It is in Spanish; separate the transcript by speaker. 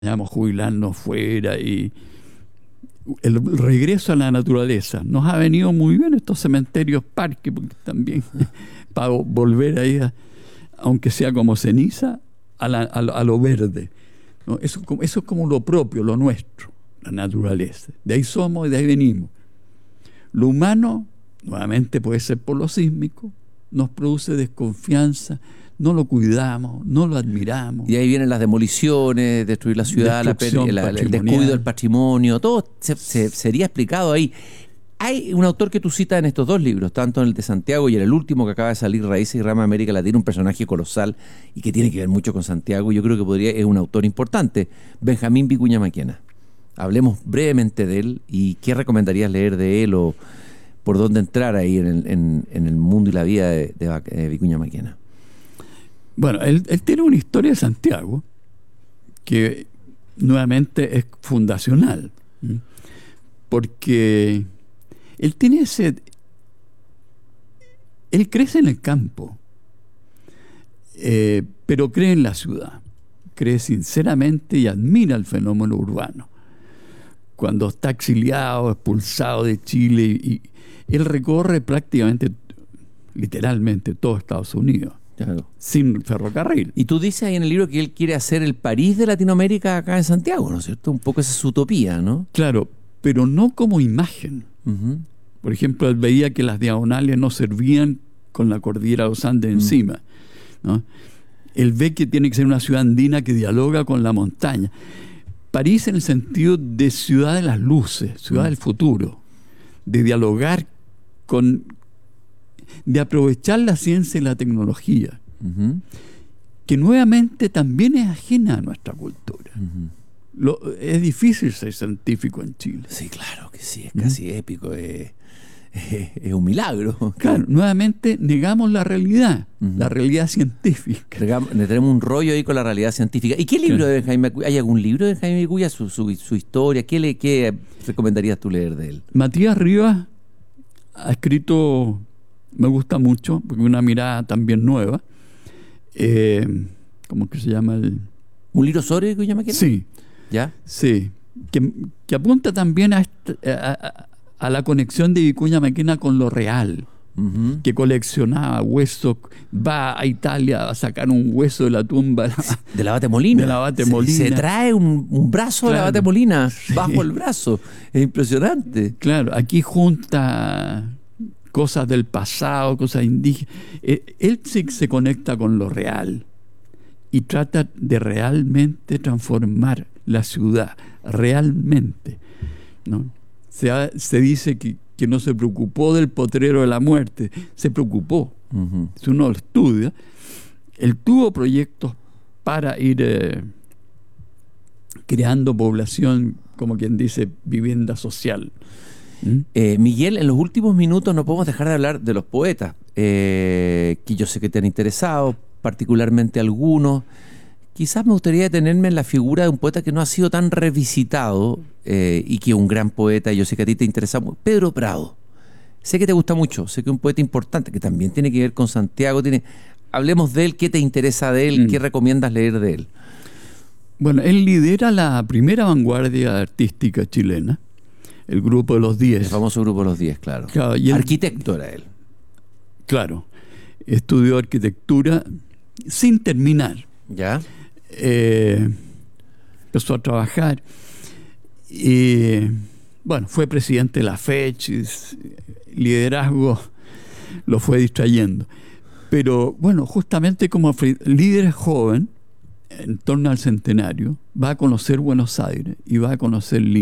Speaker 1: jubilarnos fuera y el regreso a la naturaleza. Nos ha venido muy bien estos cementerios parques, porque también para volver ahí, aunque sea como ceniza, a lo verde, ¿no? Eso es como lo propio, lo nuestro, la naturaleza. De ahí somos y de ahí venimos. Lo humano, nuevamente puede ser por lo sísmico, nos produce desconfianza, no lo cuidamos, no lo admiramos.
Speaker 2: Y ahí vienen las demoliciones, destruir la ciudad, el descuido del patrimonio, todo sería explicado ahí. Hay un autor que tú citas en estos dos libros, tanto en el de Santiago y en el último que acaba de salir, Raíces y Rama de América Latina, un personaje colosal y que tiene que ver mucho con Santiago. Yo creo que es un autor importante, Benjamín Vicuña Maquena. Hablemos brevemente de él y qué recomendarías leer de él o por dónde entrar ahí en el mundo y la vida de Vicuña Maquena.
Speaker 1: Bueno, él tiene una historia de Santiago que nuevamente es fundacional, porque él tiene él crece en el campo, pero cree en la ciudad, cree sinceramente y admira el fenómeno urbano. Cuando está exiliado, expulsado de Chile, y él recorre prácticamente, literalmente, todo Estados Unidos. Claro. Sin ferrocarril.
Speaker 2: Y tú dices ahí en el libro que él quiere hacer el París de Latinoamérica acá en Santiago, ¿no es cierto? Un poco esa es su utopía, ¿no?
Speaker 1: Claro, pero no como imagen. Por ejemplo, él veía que las diagonales no servían con la cordillera de los Andes encima, ¿no? Él ve que tiene que ser una ciudad andina que dialoga con la montaña. París en el sentido de ciudad de las luces, ciudad del futuro, de dialogar de aprovechar la ciencia y la tecnología, que nuevamente también es ajena a nuestra cultura. Es difícil ser científico en Chile.
Speaker 2: Sí, claro que sí, es casi épico, es un milagro.
Speaker 1: Claro, nuevamente negamos la realidad científica.
Speaker 2: Le tenemos un rollo ahí con la realidad científica. ¿Y qué libro de Benjamín Vicuña? ¿Hay algún libro de Benjamín Vicuña, su historia? ¿Qué recomendarías tú leer de él?
Speaker 1: Matías Rivas ha escrito, me gusta mucho, porque una mirada también nueva. ¿Cómo que se llama?
Speaker 2: ¿Un libro sobre Vicuña Maquena?
Speaker 1: Sí.
Speaker 2: ¿Ya? Sí.
Speaker 1: Que apunta también a la conexión de Vicuña Maquena con lo real. Que coleccionaba huesos, va a Italia a sacar un hueso de la tumba
Speaker 2: de la Abate Molina.
Speaker 1: De la Abate Molina.
Speaker 2: Se trae un brazo de la Abate Molina bajo el brazo. Es impresionante.
Speaker 1: Claro, aquí junta cosas del pasado, cosas indígenas. Él sí se conecta con lo real y trata de realmente transformar la ciudad, realmente, ¿no? Se dice que no se preocupó del potrero de la muerte, se preocupó. Si uno lo estudia, él tuvo proyectos para ir creando población, como quien dice, vivienda social.
Speaker 2: Miguel, en los últimos minutos no podemos dejar de hablar de los poetas, que yo sé que te han interesado, particularmente algunos. Quizás me gustaría detenerme en la figura de un poeta que no ha sido tan revisitado y que es un gran poeta, y yo sé que a ti te interesa mucho, Pedro Prado. Sé que te gusta mucho, sé que es un poeta importante, que también tiene que ver con Santiago. Hablemos de él, ¿qué te interesa de él? ¿Qué recomiendas leer de él?
Speaker 1: Bueno, él lidera la primera vanguardia artística chilena, el Grupo de los 10.
Speaker 2: El famoso Grupo de los 10, claro.
Speaker 1: Y
Speaker 2: arquitecto era él.
Speaker 1: Claro, estudió arquitectura sin terminar.
Speaker 2: ¿Ya?
Speaker 1: Empezó a trabajar y bueno, fue presidente de la FECH, liderazgo lo fue distrayendo, pero bueno, justamente como líder joven en torno al centenario va a conocer Buenos Aires y va a conocer